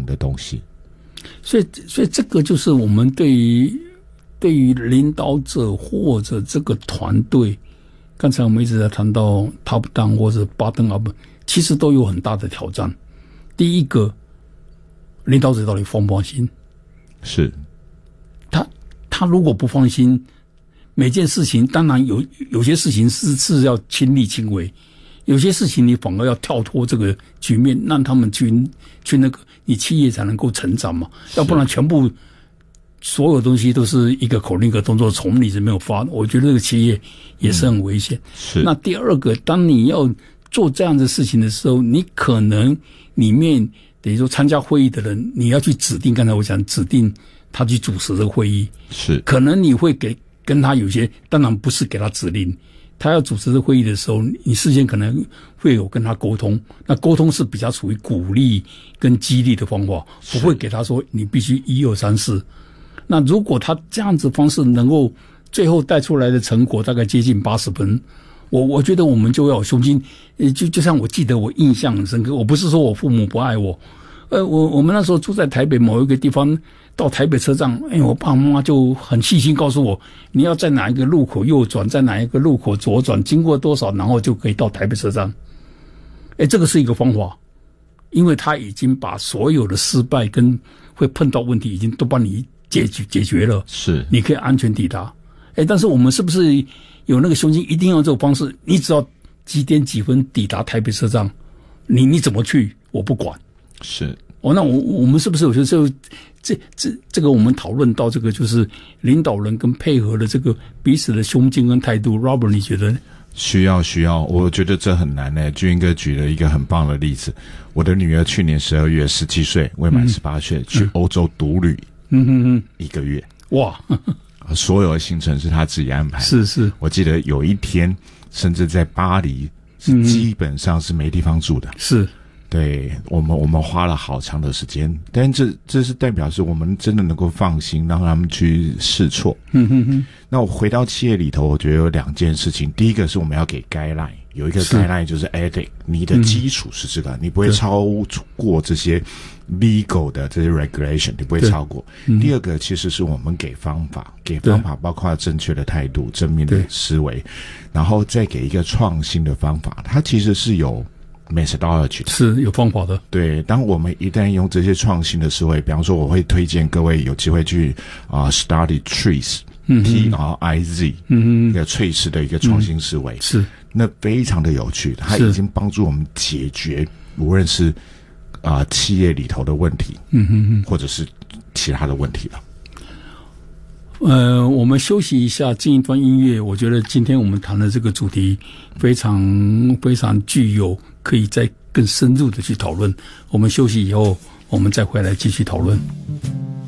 的东西。 所以这个就是我们对于领导者或者这个团队，刚才我们一直在谈到 top down 或者 bottom up， 其实都有很大的挑战。第一个，领导者到底放不放心？ 是， 他如果不放心，每件事情当然有些事情是要亲力亲为，有些事情你反而要跳脱这个局面，让他们去那个，你企业才能够成长嘛，要不然全部所有东西都是一个口令一个动作从你这边有发，我觉得这个企业也是很危险。 是。 那第二个，当你要做这样的事情的时候，你可能里面等于说参加会议的人，你要去指定，刚才我讲指定他去主持这个会议， 是可能你会跟他有些，当然不是给他指令，他要主持这个会议的时候，你事先可能会有跟他沟通，那沟通是比较属于鼓励跟激励的方法，不会给他说你必须1、2、3、4。那如果他这样子方式能够最后带出来的成果大概接近80分，我觉得我们就要有胸襟。就像我记得我印象很深刻，我不是说我父母不爱我，我们那时候住在台北某一个地方，到台北车站，我爸妈妈就很细心告诉我，你要在哪一个路口右转，在哪一个路口左转，经过多少，然后就可以到台北车站。这个是一个方法，因为他已经把所有的失败跟会碰到问题已经都帮你解决了，是你可以安全抵达。但是我们是不是有那个胸襟，一定要这种方式？你只要几点几分抵达台北车站，你怎么去我不管。 是那我们是不是有些时候这个我们讨论到这个就是领导人跟配合的这个彼此的胸襟跟态度 ，Robert 你觉得呢？ 需要，我觉得这很难呢。俊英哥举了一个很棒的例子，我的女儿去年12月17岁，未满18岁，去欧洲独旅，1个月，哇！所有的行程是他自己安排的。是，我记得有一天，甚至在巴黎，基本上是没地方住的。是，对，我们花了好长的时间，但这是代表是我们真的能够放心，让他们去试错。那我回到企业里头，我觉得有2件事情。第一个是我们要给 guideline， 有一个 guideline 就是 ethic， 你的基础是这个，你不会超过这些 legal 的这些 regulation， 你不会超过。第二个其实是我们给方法包括正确的态度、正面的思维，然后再给一个创新的方法，它其实是有methodology 的，是有方法的。对，当我们一旦用这些创新的思维，比方说我会推荐各位有机会去study TRIZ，一个翠式的一个创新思维，是那非常的有趣，它已经帮助我们解决无论是企业里头的问题，或者是其他的问题了。 我们休息一下，进一段音乐。我觉得今天我们谈的这个主题非常非常具有可以再更深入的去讨论。我们休息以后，我们再回来继续讨论。